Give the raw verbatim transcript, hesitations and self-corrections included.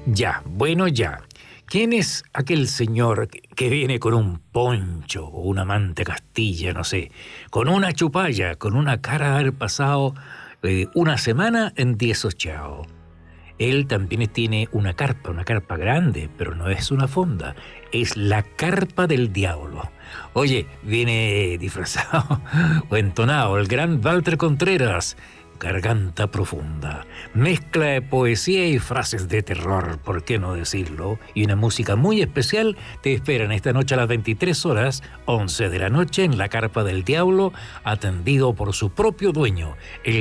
Ya, bueno, ya. ¿Quién es aquel señor que que viene con un poncho o una manta castilla, no sé, con una chupalla, con una cara de haber pasado eh, una semana en diez ochavo? Él también tiene una carpa, una carpa grande, pero no es una fonda, es la carpa del diablo. Oye, viene disfrazado o entonado el gran Walter Contreras, garganta profunda, mezcla de poesía y frases de terror, ¿por qué no decirlo? Y una música muy especial te esperan esta noche a las veintitrés horas, once de la noche, en la carpa del diablo, atendido por su propio dueño, el